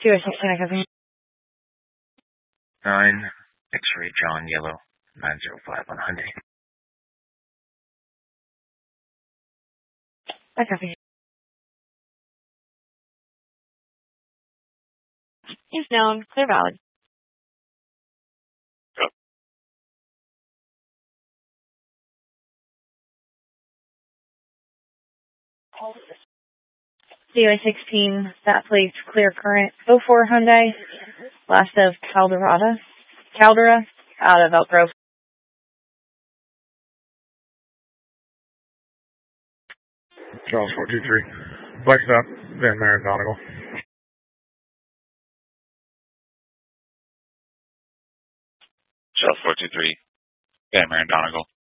216, I copy. 9, X-ray John Yellow, 905 on Hyundai. I copy. He's known. Clear valid. CY16, that plates clear current. 04 Hyundai, last of Caldera, out of Elk Grove. Charles 423. Black Stop, Van Maren Nautical. Charles 423, Van Maren Nautical.